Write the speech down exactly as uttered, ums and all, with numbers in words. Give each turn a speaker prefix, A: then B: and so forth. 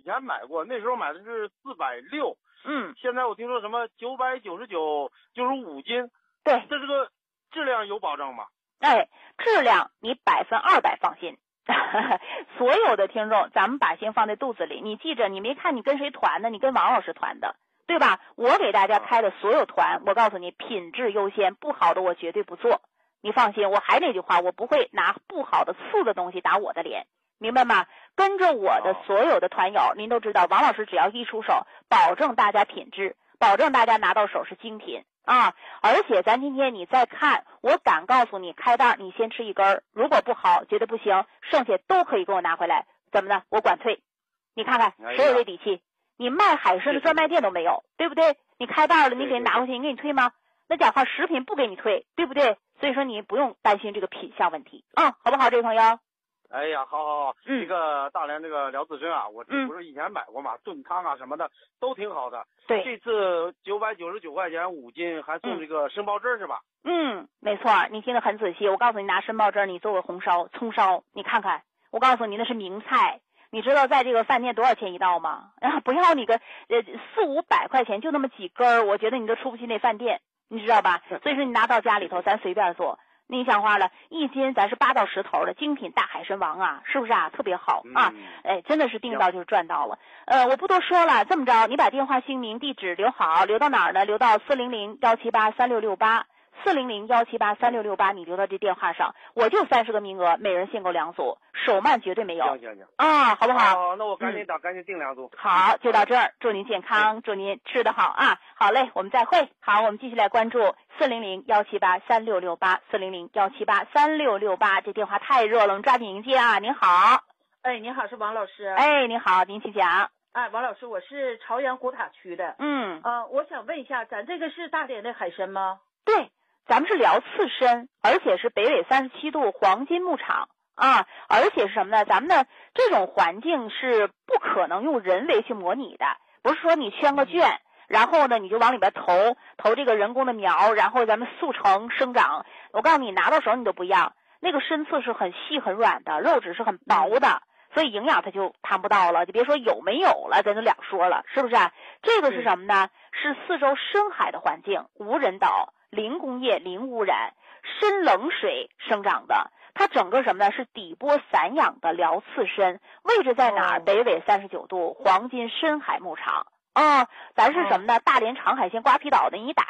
A: 前买过，那时候买的是四百六，
B: 嗯，
A: 现在我听说什么九百九十九就是五斤，
B: 对，
A: 这这个质量有保证吗？
B: 哎，质量你百分二百放心。所有的听众，咱们把心放在肚子里，你记着，你没看你跟谁团的，你跟王老师团的，对吧？我给大家开的所有团，我告诉你，品质优先，不好的我绝对不做。你放心，我还那句话，我不会拿不好的次的东西打我的脸，明白吗？跟着我的所有的团友，您都知道，王老师只要一出手，保证大家品质，保证大家拿到手是精品啊！而且咱今天你再看，我敢告诉你，开袋你先吃一根儿，如果不好，觉得不行，剩下都可以给我拿回来，怎么的？我管退。你看看谁有这底气？你卖海参的专卖店都没有，对不对？你开袋了，你给人拿回去，你给你退吗？那讲话食品不给你退，对不对？所以说你不用担心这个品相问题啊，好不好，这位朋友？
A: 哎呀，好好好，
B: 嗯，
A: 这个大连这个辽刺参啊，我这不是以前买过嘛，炖汤啊什么的都挺好的。
B: 对，
A: 这次九百九十九块钱五斤，还送这个参鲍汁是吧？
B: 嗯，没错，你听得很仔细。我告诉你，拿参鲍汁你做个红烧、葱烧，你看看，我告诉你那是名菜。你知道在这个饭店多少钱一道吗？啊，不要你个呃四五百块钱，就那么几根儿，我觉得你都出不去那饭店，你知道吧？所以说你拿到家里头，咱随便做。你想话了，一斤咱是八到十头的精品大海参王啊，是不是啊？特别好啊！哎，真的是订到就是赚到了。呃，我不多说了，这么着，你把电话、姓名、地址留好，留到哪儿呢？留到四零零幺七八三六六八。四零零幺七八三六六八，你留到这电话上，我就三十个名额，每人限购两组，手慢绝对没有。
A: 行行行
B: 啊，好不好？
A: 好，那我赶紧打，嗯、赶紧订两组。
B: 好，就到这儿，祝您健康，祝您吃得好啊！好嘞，我们再会。好，我们继续来关注四零零幺七八三六六八，四零零幺七八三六六八，这电话太热了，我们抓紧迎接啊！您好，
C: 哎，您好，是王老师。
B: 哎，您好，您请讲。
C: 哎，王老师，我是朝阳古塔区的。
B: 嗯，
C: 呃，我想问一下，咱这个是大连的海参吗？
B: 对。咱们是辽刺参，而且是北纬三十七度黄金牧场啊，而且是什么呢？咱们的这种环境是不可能用人为去模拟的，不是说你圈个圈，然后呢你就往里边投投这个人工的苗，然后咱们速成生长。我告诉你，拿到手你都不一样，那个参刺是很细很软的，肉质是很薄的，所以营养它就谈不到了，就别说有没有了，咱就两说了，是不是啊？这个是什么呢？是四周深海的环境，无人岛。零工业、零污染、深冷水生长的，它整个什么呢？是底波散养的辽刺参，位置在哪儿？北纬三十九度，黄金深海牧场啊、嗯！咱是什么呢？大连长海县瓜皮岛的，你一打